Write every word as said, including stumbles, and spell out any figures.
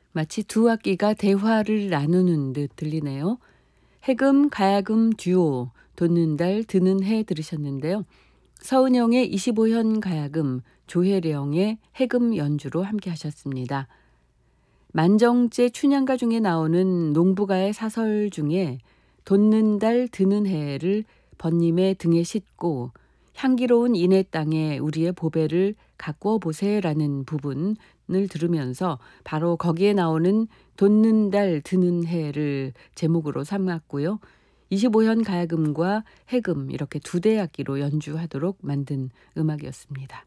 마치 두 악기가 대화를 나누는 듯 들리네요. 해금, 가야금 듀오, 돋는 달, 드는 해 들으셨는데요. 서은영의 이십오 현 가야금, 조혜령의 해금 연주로 함께 하셨습니다. 만정제 춘향가 중에 나오는 농부가의 사설 중에 돋는 달, 드는 해를 번님의 등에 싣고 향기로운 인해 땅에 우리의 보배를 가꾸어 보세라는 부분을 들으면서 바로 거기에 나오는 돋는 달, 드는 해를 제목으로 삼았고요. 이십오 현 가야금과 해금 이렇게 두 대 악기로 연주하도록 만든 음악이었습니다.